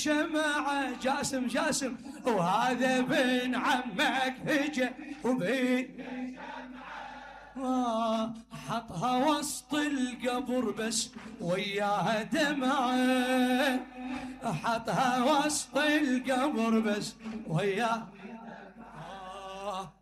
شمعة جاسم جاسم وهذا بن عمك هجى وبين حطها وسط القبر بس وياها دمعة، حطها وسط القبر بس وياها